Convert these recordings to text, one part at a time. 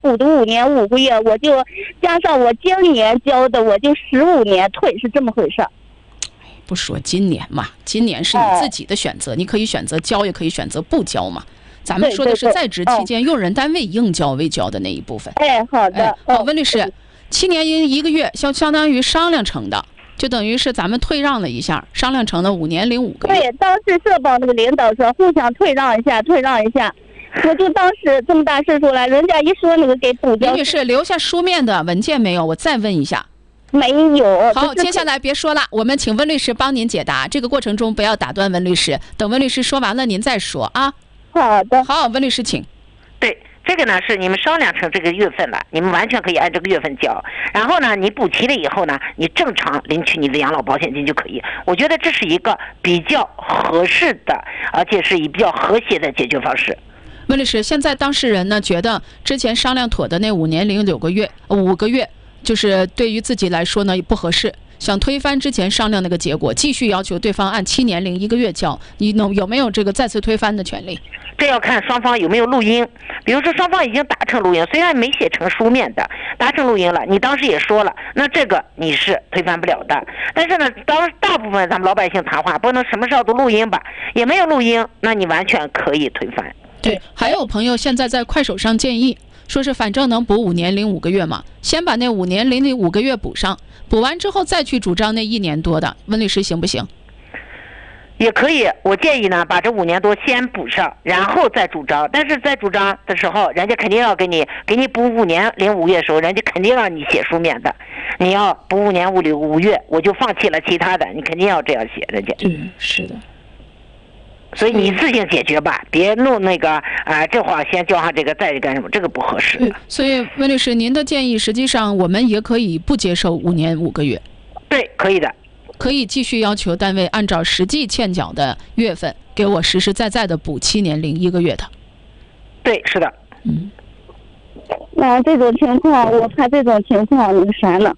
补的5年5个月，我就加上我今年交的，我就15年退，是这么回事。 不说今年嘛，今年是你自己的选择，你可以选择交，也可以选择不交嘛。咱们说的是在职期间用人单位应交未交的那一部分。 好的。 好，温律师，7年1个月相当于商量成的，就等于是咱们退让了一下，商量成了5年0.5个月。 对，当时社保那个领导说互相退让一下，我就当时这么大岁数了，人家一说那个给补交。 李女士，留下书面的文件没有？我再问一下。 没有。 好，接下来别说了，我们请温律师帮您解答。这个过程中不要打断温律师，等温律师说完了您再说啊。 好的。 好，温律师请。 对，这个呢是你们商量成这个月份了，你们完全可以按这个月份交。然后呢，你补齐了以后呢，你正常领取你的养老保险金就可以。我觉得这是一个比较合适的，而且是以比较和谐的解决方式。 温律师，现在当事人呢觉得之前商量妥的那5年0.6个月，5个月，就是对于自己来说呢不合适，想推翻之前商量那个结果，继续要求对方按7年0.1个月交，你有没有这个再次推翻的权利？ 这要看双方有没有录音。比如说双方已经达成录音，虽然没写成书面的，达成录音了，你当时也说了，那这个你是推翻不了的。但是呢，大部分咱们老百姓谈话不能什么时候都录音吧，也没有录音，那你完全可以推翻。 对，还有朋友现在在快手上建议说是反正能补5年0.5个月嘛，先把那5年0.5个月补上，补完之后再去主张那1年多的，温律师行不行？ 也可以，我建议呢，把这5年多先补上，然后再主张。但是在主张的时候，人家肯定要给你补5年0.5月的时候，人家肯定让你写书面的。你要补5年5月，我就放弃了其他的，你肯定要这样写，人家。 是的。 所以你一次性解决吧，别弄那个这会儿先交上这个，再干什么，这个不合适。 所以温律师，您的建议实际上我们也可以不接受5年5个月。 对，可以的。 可以继续要求单位按照实际欠缴的月份给我实实在在的补7年0.1个月的。 对，是的。 那这种情况，我怕这种情况那个啥呢？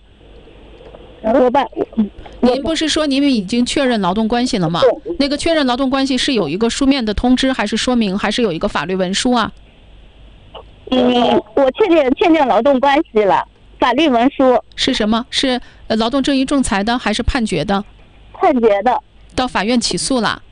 您不是说你们已经确认劳动关系了吗？那个确认劳动关系是有一个书面的通知，还是说明，还是有一个法律文书啊？ 我确定劳动关系了，法律文书是什么？是劳动争议仲裁的，还是判决的？ 判决的。到法院起诉了？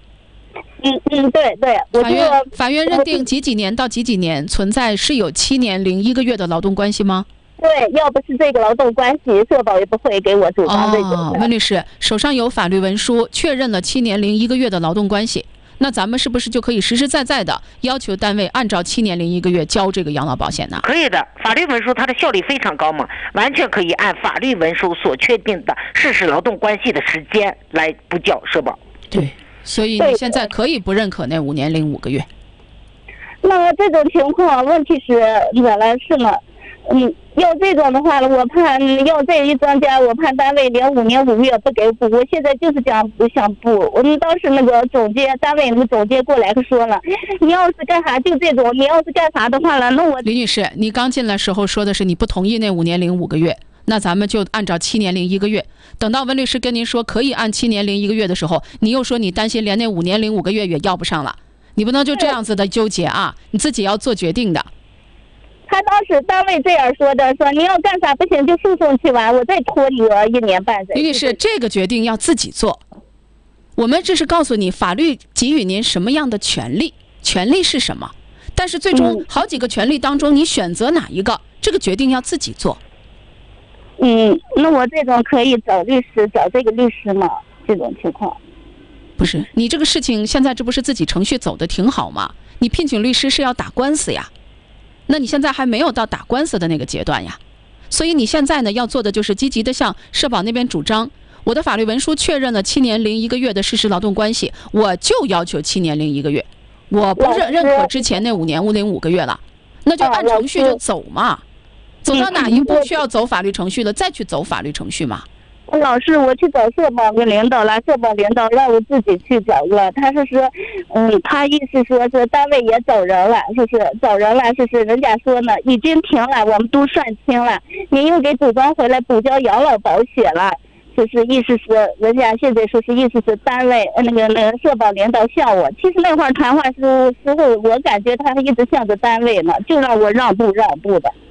对。 法院认定几年到几年存在是有7年0.1个月的劳动关系吗？ 对，要不是这个劳动关系，社保也不会给我主张这个。 温律师手上有法律文书确认了7年0.1个月的劳动关系，那咱们是不是就可以实实在在的要求单位按照7年0.1个月交这个养老保险呢？ 可以的，法律文书它的效力非常高嘛，完全可以按法律文书所确定的事实劳动关系的时间来补缴社保。 对，所以你现在可以不认可那5年0.5个月。 那么这种情况，问题是原来是呢，要这种的话呢，我怕要这一增加，我怕单位连5年5个月不给补。我现在就是想补。我们当时那个单位那个总监过来说了，你要是干啥就这种，你要是干啥的话了，那我。 李女士，你刚进来时候说的是你不同意那5年0.5个月，那咱们就按照7年0.1个月。等到温律师跟您说可以按7年0.1个月的时候，你又说你担心连那5年0.5个月也要不上了，你不能就这样子的纠结啊，你自己要做决定的。 他当时单位这样说的，说你要干啥不行就诉讼去完，我再拖你1年半载。 李女士，这个决定要自己做。我们这是告诉你法律给予您什么样的权利，权利是什么，但是最终好几个权利当中，你选择哪一个，这个决定要自己做。 那我这种可以找这个律师吗？这种情况不是你这个事情现在这不是自己程序走的挺好吗？你聘请律师是要打官司呀，那你现在还没有到打官司的那个阶段呀，所以你现在呢要做的就是积极的向社保那边主张，我的法律文书确认了7年0.1个月的事实劳动关系，我就要求7年0.1个月，我不认可之前那5年0.5个月了，那就按程序就走嘛，走到哪一步需要走法律程序了，再去走法律程序嘛。 老师，我去找社保的领导了，社保领导让我自己去找了。他是说，他意思说是单位也找人了，是人家说呢已经停了，我们都算清了，您又给组装回来补交养老保险了，就是意思是人家现在说是意思是单位那个社保领导向我，其实那会儿谈话时候，我感觉他一直向着单位呢，就让我让步的。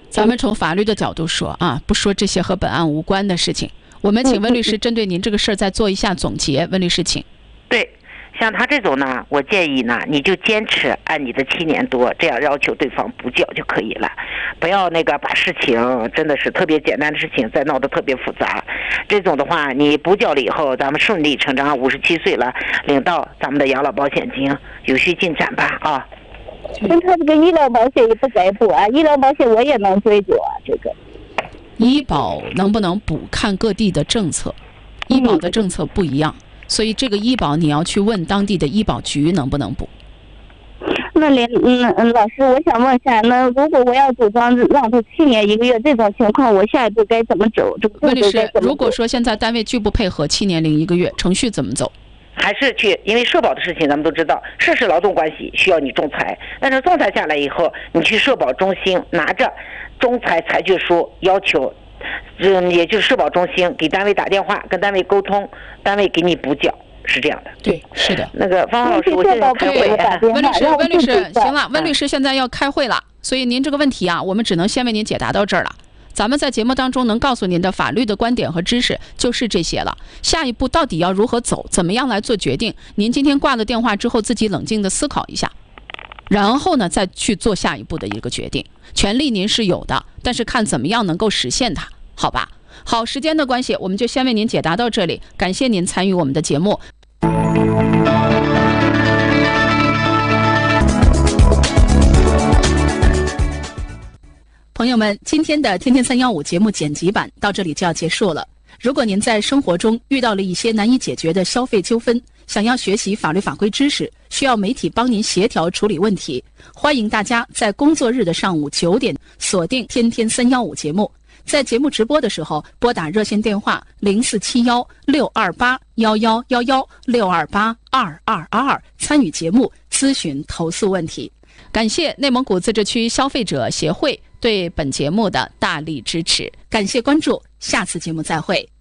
咱们从法律的角度说啊，不说这些和本案无关的事情。我们请温律师针对您这个事儿再做一下总结。温律师，请。 对，像他这种呢，我建议呢，你就坚持按你的7年多这样要求对方补缴就可以了，不要那个把事情真的是特别简单的事情再闹得特别复杂。这种的话，你补缴了以后，咱们顺理成章57岁了，领到咱们的养老保险金，有序进展吧啊。 那他这个医疗保险也不该补啊，医疗保险我也能追究啊，这个。 医保能不能补看各地的政策，医保的政策不一样，所以这个医保你要去问当地的医保局能不能补。 那老师，我想问一下，那如果我要主张让他7年1个月这种情况，我下一步该怎么走？ 温律师，如果说现在单位拒不配合7年1个月，程序怎么走？ 还是去，因为社保的事情咱们都知道，事实劳动关系需要你仲裁，但是仲裁下来以后，你去社保中心拿着仲裁裁决书，要求，也就是社保中心给单位打电话，跟单位沟通，单位给你补缴，是这样的。 对，是的。 那个方老师，我现在开会。 温律师，行了，温律师现在要开会了，所以您这个问题啊，我们只能先为您解答到这儿了。咱们在节目当中能告诉您的法律的观点和知识就是这些了。下一步到底要如何走，怎么样来做决定？您今天挂了电话之后，自己冷静地思考一下，然后呢，再去做下一步的一个决定。权利您是有的，但是看怎么样能够实现它，好吧？好，时间的关系，我们就先为您解答到这里。感谢您参与我们的节目。朋友们，今天的天天315节目剪辑版到这里就要结束了。如果您在生活中遇到了一些难以解决的消费纠纷，想要学习法律法规知识，需要媒体帮您协调处理问题，欢迎大家在工作日的上午9点锁定天天315节目。在节目直播的时候，拨打热线电话0471-628-1111-628-2222参与节目咨询投诉问题。感谢内蒙古自治区消费者协会对本节目的大力支持，感谢关注，下次节目再会。